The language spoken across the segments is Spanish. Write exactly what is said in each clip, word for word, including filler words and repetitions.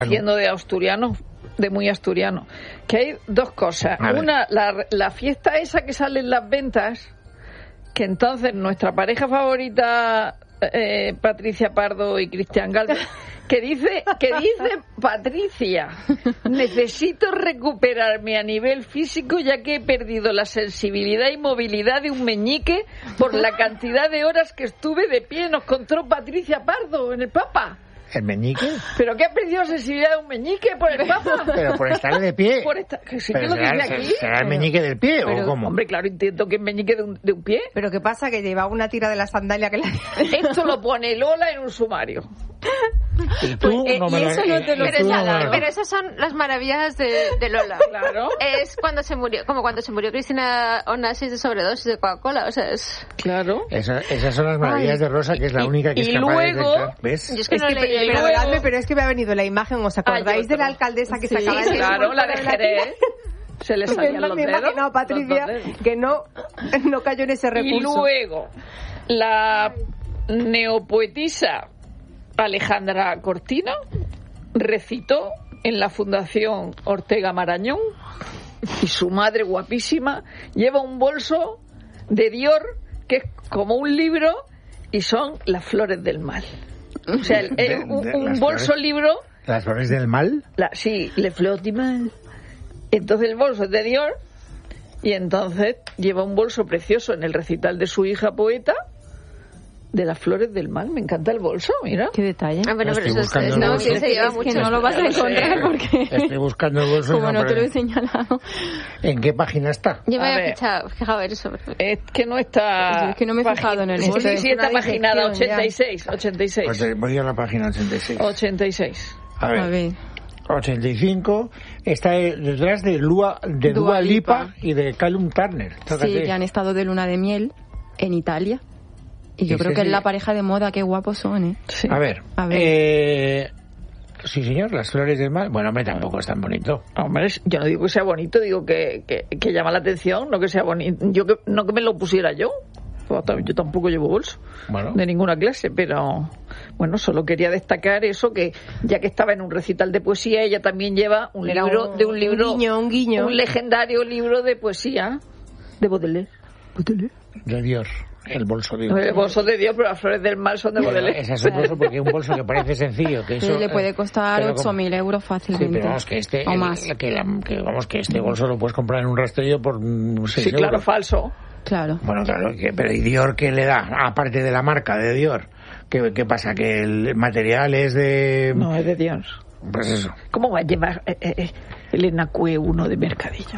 Haciendo de asturiano, de muy asturiano, que hay dos cosas. Una, la, la fiesta esa que sale en las ventas, que entonces nuestra pareja favorita, eh, Patricia Pardo y Cristian Galvez, que dice, que dice Patricia, necesito recuperarme a nivel físico ya que he perdido la sensibilidad y movilidad de un meñique por la cantidad de horas que estuve de pie. Nos contó Patricia Pardo en el Papa. ¿El meñique? ¿Pero qué ha perdido sensibilidad de un meñique por el Papa? Pero por estar de pie. Por esta, que sí que Pero lo será, dice aquí. ¿Será el meñique del pie pero, o cómo? Hombre, claro, entiendo que es meñique de un, de un pie. Pero ¿qué pasa? Que lleva una tira de la sandalia que la... Esto lo pone Lola en un sumario. Y tú Pues, eh, no me y lo- eso no te lo- y pero, tú no esa- me lo- pero esas son las maravillas de, de Lola. Claro. Es cuando se murió, como cuando se murió Cristina Onassis de sobredosis de Coca-Cola. O sea, es... Claro. Esa- esas son las maravillas Ay. de Rosa, que es la Y- única que y es capaz luego- de detectar. ¿Ves? Yo es que Es no que leí el y libro. luego- Perdonadme, pero es que me ha venido la imagen. ¿Os acordáis de la alcaldesa que Sí, se acaba de decir? claro, la de por la Jerez. tira? Se le Me salían los me he dedos. imaginado, Patricia, los dos dedos. que no, no cayó en ese Y recurso. luego, la neopoetisa Alejandra Cortina recitó en la Fundación Ortega Marañón y su madre guapísima lleva un bolso de Dior que es como un libro y son las flores del mal. O sea, el- De- el- un, de un las bolso flores. libro, ¿Las flores del mal? la, sí, le flores du mal. Entonces el bolso es de Dior y entonces lleva un bolso precioso en el recital de su hija poeta de las flores del mal. Me encanta el bolso, mira. Qué detalle. Ah, bueno, pero Estoy eso es, buscando es- el no, bolso. sí, se lleva Es que mucho. no lo vas a Ya lo sé. encontrar porque... Estoy buscando el bolso. y Como no te lo he aparece. señalado. ¿En qué página está? Yo me A había ver. fijado, fijado ver eso. pero- Es que no está... Yo es que no me he pagi- fijado en el Sí, bolso. sí, Es sí, está una paginada disección ya. ochenta y seis. ochenta y seis. Pues eh, voy a la página ochenta y seis. ochenta y seis. A ver. A ver. ochenta y cinco. Está eh, detrás de, Lua, de Dua, Dua Lipa. Lipa y de Callum Turner. Tócate. Sí, que han estado de luna de miel en Italia. Y yo Y creo sí, que sí. es la pareja de moda, qué guapos son, ¿eh? Sí. A ver. A ver. Eh, sí, señor, las flores del mal. Bueno, hombre, tampoco es tan bonito. Hombre, yo no digo que sea bonito, digo que, que, que llama la atención, no que sea bonito. Yo que, no que me lo pusiera yo. Yo tampoco llevo bolso Bueno. de ninguna clase, pero bueno, solo quería destacar eso, que ya que estaba en un recital de poesía, ella también lleva un Era libro un- de un libro, un guiño, un guiño. un legendario libro de poesía de Baudelaire. Baudelaire. De Dios. El bolso de Dios. El bolso de Dios, pero las flores del mal son de Bueno, Baudelaire. ese es un bolso porque es un bolso que parece sencillo. Que eso, le puede costar pero ocho como- mil euros Sí, fácilmente. pero vamos, que este, o el- más. que, la- que, vamos, que este bolso lo puedes comprar en un rastrillo por mm, seis Sí, claro, euros. falso. Claro. Bueno, claro, que, pero ¿y Dior qué le da? Aparte de la marca de Dior. ¿Qué, qué pasa? ¿Que el material es de...? No, es de Dios. Pues eso. ¿Cómo va a llevar eh, eh, eh, Elena Cue uno de Mercadillo?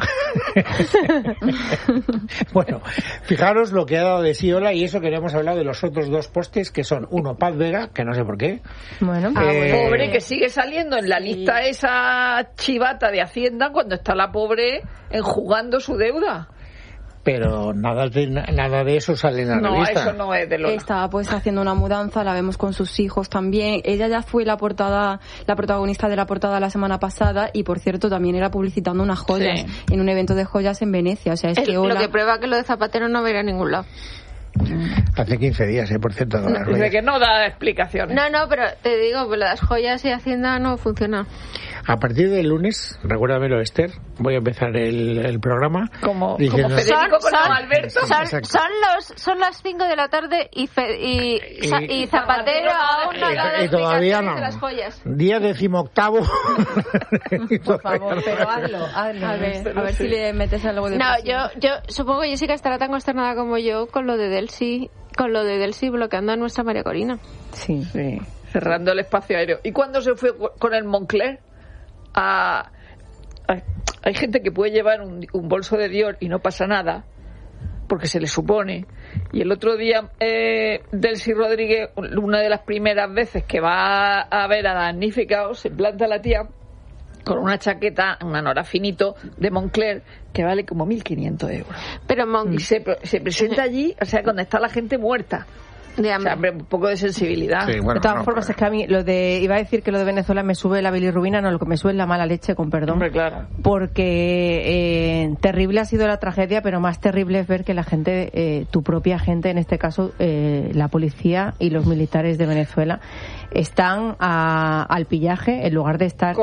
Bueno, fijaros lo que ha dado de sí Ola, y eso queríamos hablar de los otros dos postes, que son uno Paz Vega, que no sé por qué. Bueno, Ah, Eh, Pobre que sigue saliendo en la lista esa chivata de Hacienda cuando está la pobre enjugando su deuda. Pero nada de, nada de eso sale en la No, revista. eso no es de Lola. está pues haciendo una mudanza, la vemos con sus hijos también. Ella ya fue la portada, la protagonista de la portada la semana pasada y por cierto también era publicitando unas joyas Sí. en un evento de joyas en Venecia. O sea, es Es que lo Ola... que prueba que lo de Zapatero no va a ir a ningún lado. Hace quince días, eh, por cierto. con las Dice joyas. que no da explicaciones. No, no, pero te digo, pues las joyas y Hacienda no funciona. A partir del lunes, recuérdamelo, Esther, voy a empezar el, el programa. Como, diciendo- como Federico con Son- Alberto. Sí, Son, exacto. son los son las cinco de la tarde y fe- y, Y- Sa- y Zapatero aún no ha dado y, y todavía explicaciones no. de las joyas. Día decimoctavo. Por favor, pero hazlo, hazlo. A ver, a ver si le metes algo de No, presión. yo yo supongo que Jessica estará tan consternada como yo con lo de Delcy, con lo de Delcy bloqueando a nuestra María Corina. Sí. Sí, cerrando el espacio aéreo. ¿Y cuándo se fue con el Moncler? A, a- hay gente que puede llevar un, un bolso de Dior y no pasa nada, porque se le supone. Y el otro día, eh, Delcy Rodríguez, una de las primeras veces que va a ver a damnificados, se planta la tía con una chaqueta, una Nora finito de Moncler, que vale como mil quinientos euros. Pero Mon Y se, se presenta allí, o sea, cuando está la gente muerta. De hambre. O sea, hombre, un poco de sensibilidad. Sí, bueno, de todas no, formas, pero- es que a mí lo de iba a decir que lo de Venezuela me sube la bilirrubina, no, lo que me sube es la mala leche, con perdón. Hombre, claro. Porque eh, terrible ha sido la tragedia, pero más terrible es ver que la gente, eh, tu propia gente, en este caso eh, la policía y los militares de Venezuela, están a- al pillaje en lugar de estar